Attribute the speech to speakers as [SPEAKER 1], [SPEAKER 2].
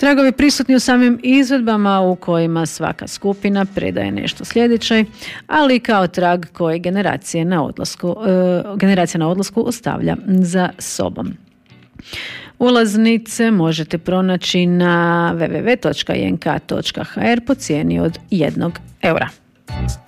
[SPEAKER 1] Tragovi prisutni u samim izvedbama u kojima svaka skupina predaje nešto sljedeće, ali kao trag koji generacija na odlasku ostavlja za sobom. Ulaznice možete pronaći na www.jenk.hr po cijeni od 1 eura.